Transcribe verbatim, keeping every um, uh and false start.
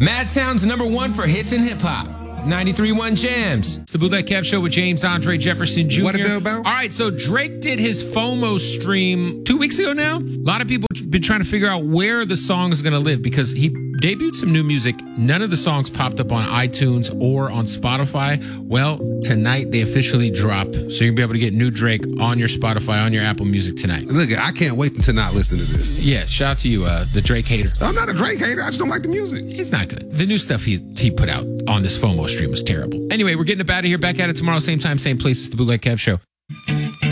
Madtown's number one for hits and hip hop. ninety-three point one Jams. It's the Bootleg Kev Show with James Andre Jefferson Junior What it do about? All right, so Drake did his FOMO stream two weeks ago now. A lot of people have been trying to figure out where the song is going to live because he debuted some new music. None of the songs popped up on iTunes or on Spotify. Well, tonight they officially drop. So you're going to be able to get new Drake on your Spotify, on your Apple Music tonight. Look, I can't wait to not listen to this. Yeah, shout out to you, uh, the Drake hater. I'm not a Drake hater. I just don't like the music. It's not good. The new stuff he, he put out on this FOMO stream was terrible. Anyway, we're getting up out of here. Back at it tomorrow, same time, same place. It's the Bootleg Kev Show.